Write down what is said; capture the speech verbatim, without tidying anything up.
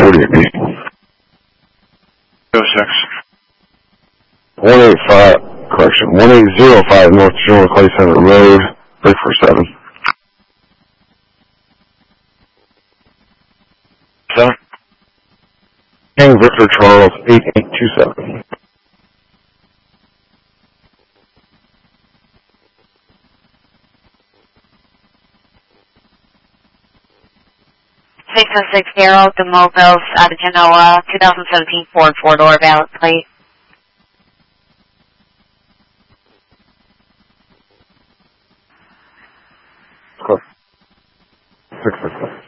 forty-eight B. oh six. one eight five, correction, one eight zero five North General Clay Center Road, three four seven. Seven. King Victor Charles, eight eight two seven. six oh six Daryl, the Mobiles out of Genoa, twenty seventeen Ford four-door valid plate. Six six six.